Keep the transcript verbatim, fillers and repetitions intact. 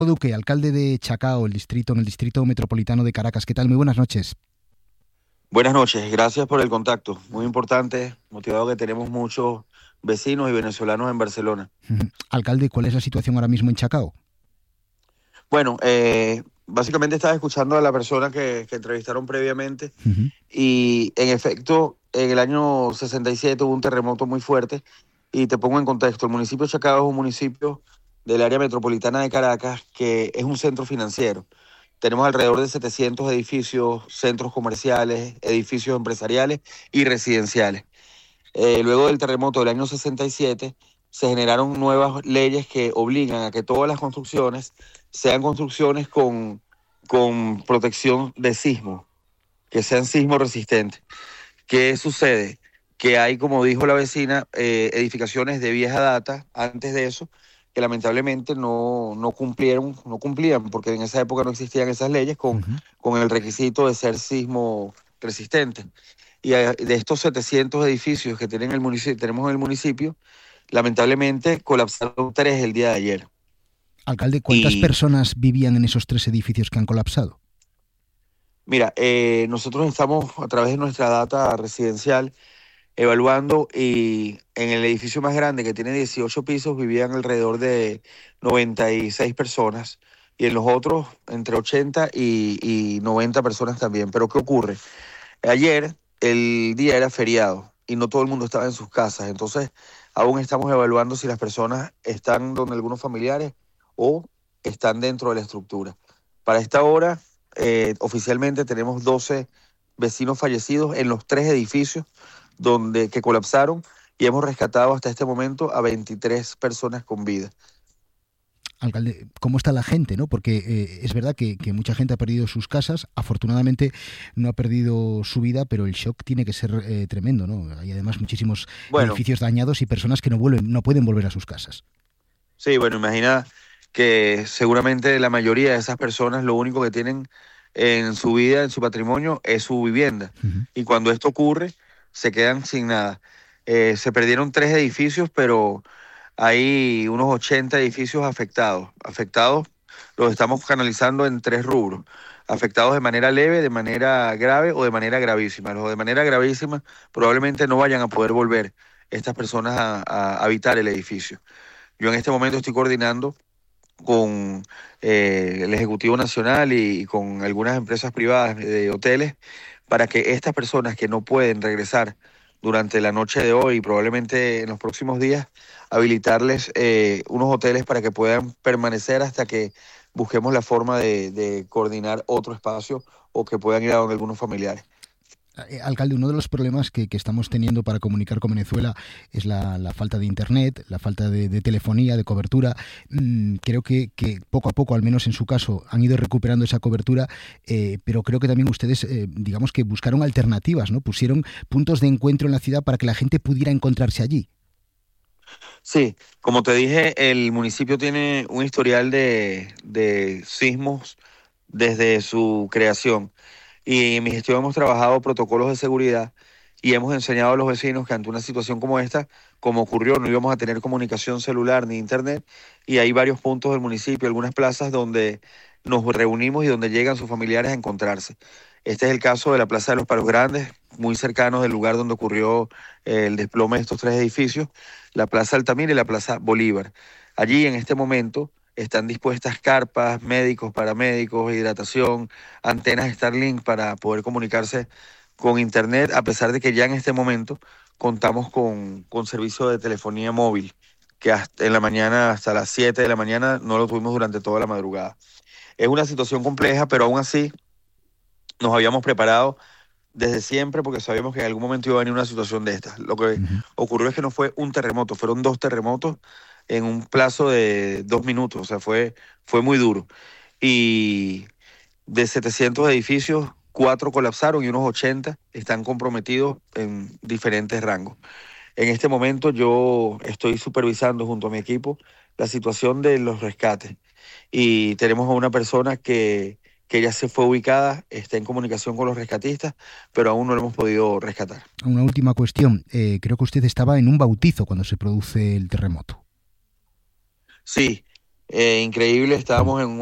Duque, alcalde de Chacao, el distrito, en el distrito metropolitano de Caracas. ¿Qué tal? Muy buenas noches. Buenas noches, gracias por el contacto. Muy importante, motivado que tenemos muchos vecinos y venezolanos en Barcelona. Alcalde, ¿cuál es la situación ahora mismo en Chacao? Bueno, eh, básicamente estaba escuchando a la persona que, que entrevistaron previamente Uh-huh. y en efecto en el año sesenta y siete hubo un terremoto muy fuerte y te pongo en contexto, el municipio de Chacao es un municipio del área metropolitana de Caracas que es un centro financiero. Tenemos alrededor de setecientos edificios, centros comerciales, edificios empresariales y residenciales. Eh, luego del terremoto del año sesenta y siete, se generaron nuevas leyes que obligan a que todas las construcciones sean construcciones con, con protección de sismo, que sean sismo resistentes. ¿Qué sucede? Que hay, como dijo la vecina, eh, edificaciones de vieja data antes de eso, que lamentablemente no, no cumplieron, no cumplían, porque en esa época no existían esas leyes con, Uh-huh. con el requisito de ser sismo resistente. Y de estos setecientos edificios que tienen el municipio, tenemos en el municipio, lamentablemente colapsaron tres el día de ayer. Alcalde, ¿cuántas Y personas vivían en esos tres edificios que han colapsado? mira, eh, nosotros estamos a través de nuestra data residencial evaluando y en el edificio más grande que tiene dieciocho pisos vivían alrededor de noventa y seis personas y en los otros entre ochenta y, y noventa personas también. Pero ¿qué ocurre? Ayer el día era feriado y no todo el mundo estaba en sus casas, entonces aún estamos evaluando si las personas están donde algunos familiares o están dentro de la estructura. Para esta hora, eh, oficialmente tenemos doce vecinos fallecidos en los tres edificios donde, que colapsaron y hemos rescatado hasta este momento a veintitrés personas con vida. Alcalde, ¿cómo está la gente, no? Porque eh, es verdad que, que mucha gente ha perdido sus casas, afortunadamente no ha perdido su vida, pero el shock tiene que ser eh, tremendo, ¿no? Hay además muchísimos Bueno, edificios dañados y personas que no vuelven, no pueden volver a sus casas. sí, bueno, imagina que seguramente la mayoría de esas personas lo único que tienen en su vida, en su patrimonio, es su vivienda. Uh-huh. Y cuando esto ocurre, se quedan sin nada. Eh, se perdieron tres edificios, pero hay unos ochenta edificios afectados. Afectados los estamos canalizando en tres rubros. Afectados de manera leve, de manera grave o de manera gravísima. Los de manera gravísima probablemente no vayan a poder volver estas personas a, a habitar el edificio. Yo en este momento estoy coordinando con eh, el Ejecutivo Nacional y, y con algunas empresas privadas de hoteles para que estas personas que no pueden regresar durante la noche de hoy y probablemente en los próximos días, habilitarles eh, unos hoteles para que puedan permanecer hasta que busquemos la forma de, de coordinar otro espacio o que puedan ir a donde algunos familiares. Eh, alcalde, uno de los problemas que, que estamos teniendo para comunicar con Venezuela es la, la falta de internet, la falta de, de telefonía, de cobertura. Mm, creo que, que poco a poco, al menos en su caso, han ido recuperando esa cobertura, eh, pero creo que también ustedes, eh, digamos que buscaron alternativas, ¿no? Pusieron puntos de encuentro en la ciudad para que la gente pudiera encontrarse allí. Sí, como te dije, el municipio tiene un historial de, de sismos desde su creación. Y en mi gestión hemos trabajado protocolos de seguridad y hemos enseñado a los vecinos que ante una situación como esta, como ocurrió, no íbamos a tener comunicación celular ni internet y hay varios puntos del municipio, algunas plazas donde nos reunimos y donde llegan sus familiares a encontrarse. Este es el caso de la Plaza de los Palos Grandes, muy cercano del lugar donde ocurrió eh, el desplome de estos tres edificios, la Plaza Altamira y la Plaza Bolívar. Allí en este momento están dispuestas carpas, médicos, paramédicos, hidratación, antenas Starlink para poder comunicarse con internet, a pesar de que ya en este momento contamos con, con servicio de telefonía móvil, que hasta en la mañana, hasta las siete de la mañana, no lo tuvimos durante toda la madrugada. Es una situación compleja, pero aún así nos habíamos preparado desde siempre porque sabíamos que en algún momento iba a venir una situación de estas. Lo que Uh-huh. ocurrió es que no fue un terremoto, fueron dos terremotos en un plazo de dos minutos, o sea, fue, fue muy duro. Y de setecientos edificios, cuatro colapsaron y unos ochenta están comprometidos en diferentes rangos. En este momento yo estoy supervisando junto a mi equipo la situación de los rescates y tenemos a una persona que, que ya se fue ubicada, está en comunicación con los rescatistas, pero aún no lo hemos podido rescatar. Una última cuestión. Eh, creo que usted estaba en un bautizo cuando se produce el terremoto. Sí, eh, increíble. Estábamos en